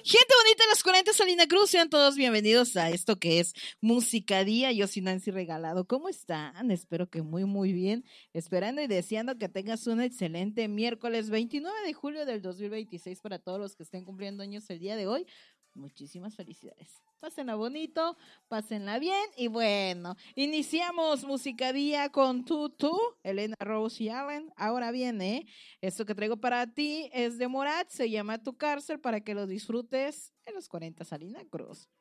Gente bonita de los 40, Salina Cruz, sean todos bienvenidos a esto que es Música Día. Yo soy Nancy Regalado. ¿Cómo están? Espero que muy bien. Esperando y deseando que tengas un excelente miércoles 29 de julio del 2026 para todos los que estén cumpliendo años el día de hoy. Muchísimas felicidades. Pásenla bonito, pásenla bien y bueno, iniciamos Música Día con Tutu, Elena Rose y Allen. Ahora viene, esto que traigo para ti es de Morat, se llama Tu Cárcel para que lo disfrutes en los 40 Salina Cruz.